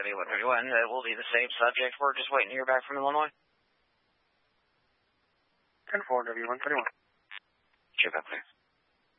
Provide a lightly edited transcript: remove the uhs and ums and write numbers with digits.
7131. That will be the same subject. We're just waiting to hear back from Illinois. 10-4, W131. Check out, please.